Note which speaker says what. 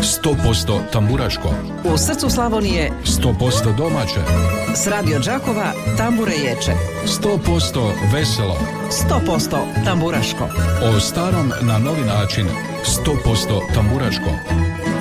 Speaker 1: 100% tamburaško.
Speaker 2: U srcu Slavonije
Speaker 1: 100% domaće.
Speaker 2: s Radio Đakova tambure ječe.
Speaker 1: 100% veselo.
Speaker 2: 100% tamburaško.
Speaker 1: O starom na novi način. 100% tamburaško.